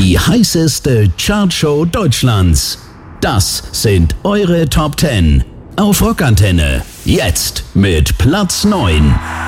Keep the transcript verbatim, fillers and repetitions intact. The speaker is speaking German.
Die heißeste Chartshow Deutschlands. Das sind eure Top zehn. Auf Rockantenne. Jetzt mit Platz neun.